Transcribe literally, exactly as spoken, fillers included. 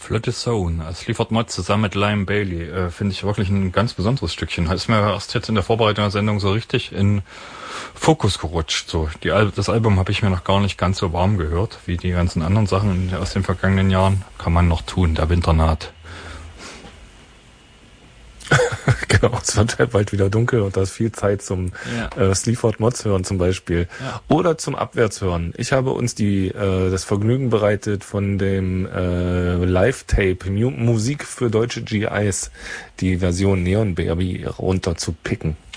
Flotte Zone. Es liefert Mod zusammen mit Liam Bailey. Äh, Finde ich wirklich ein ganz besonderes Stückchen. Ist mir erst jetzt in der Vorbereitung der Sendung so richtig in Fokus gerutscht. So, die Al- das Album habe ich mir noch gar nicht ganz so warm gehört, wie die ganzen anderen Sachen aus den vergangenen Jahren. Kann man noch tun, der Winter naht. Genau, es wird halt bald wieder dunkel und da ist viel Zeit zum Ja. äh, Sleaford Mods hören zum Beispiel. Ja. Oder zum Abwärtshören. Ich habe uns die äh, das Vergnügen bereitet, von dem äh, Live-Tape Mu- Musik für deutsche G Is die Version Neon Baby runter zu picken.